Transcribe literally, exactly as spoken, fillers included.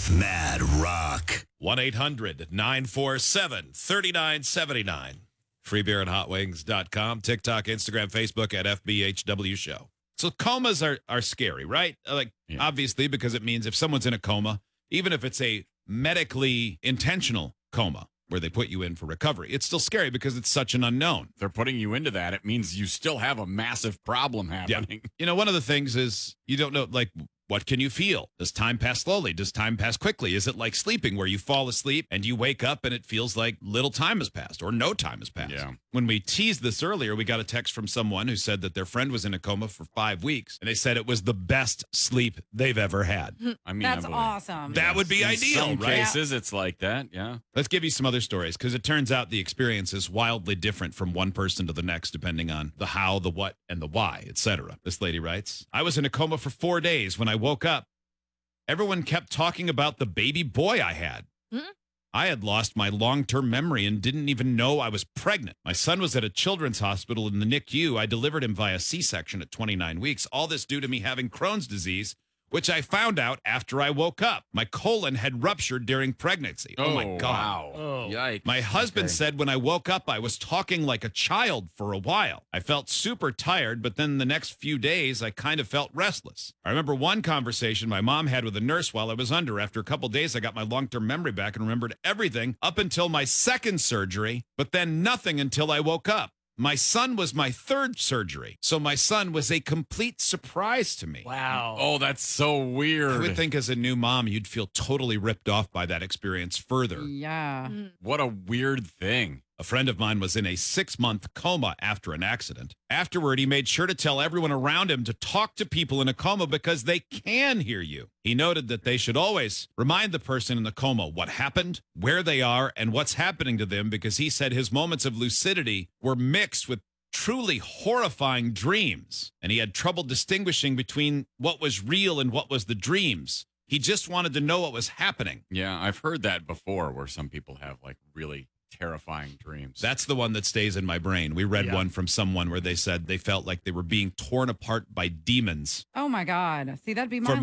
Mad Rock. one eight hundred nine four seven three nine seven nine. free beer and hot wings dot com. TikTok, Instagram, Facebook at F B H W Show. So comas are, are scary, right? Like, Yeah. obviously, because it means if someone's in a coma, even if it's a medically intentional coma where they put you in for recovery, it's still scary because it's such an unknown. If they're putting you into that, it means you still have a massive problem Yeah. happening. You know, one of the things is you don't know, like, what can you feel? Does time pass slowly? Does time pass quickly? Is it like sleeping where you fall asleep and you wake up and it feels like little time has passed or no time has passed? Yeah. When we teased this earlier, we got a text from someone who said that their friend was in a coma for five weeks and they said it was the best sleep they've ever had. I mean, That's I believe- awesome. That would be In ideal, some right? cases, it's like that. Yeah. Let's give you some other stories because it turns out the experience is wildly different from one person to the next, depending on the how, the what, and the why, et cetera. This lady writes, I was in a coma for four days. When I woke up, everyone kept talking about the baby boy I had. Hmm? I had lost my long-term memory and didn't even know I was pregnant. My son was at a children's hospital in the N I C U. I delivered him via C-section at twenty-nine weeks. All this due to me having Crohn's disease, which I found out after I woke up. My colon had ruptured during pregnancy. Oh, my God. Wow. Oh, Yikes. My husband Okay. said when I woke up, I was talking like a child for a while. I felt super tired, but then the next few days, I kind of felt restless. I remember one conversation my mom had with a nurse while I was under. After a couple days, I got my long-term memory back and remembered everything up until my second surgery, but then nothing until I woke up. My son was my third surgery, so my son was a complete surprise to me. wow. Oh, that's so weird. I would think as a new mom, you'd feel totally ripped off by that experience further. Yeah. What a weird thing. A friend of mine was in a six-month coma after an accident. Afterward, he made sure to tell everyone around him to talk to people in a coma because they can hear you. He noted that they should always remind the person in the coma what happened, where they are, and what's happening to them because he said his moments of lucidity were mixed with truly horrifying dreams, and he had trouble distinguishing between what was real and what was the dreams. He just wanted to know what was happening. Yeah, I've heard that before where some people have like really terrifying dreams. That's the one that stays in my brain. We read Yeah. one from someone where they said they felt like they were being torn apart by demons. Oh my God. See, that'd be my For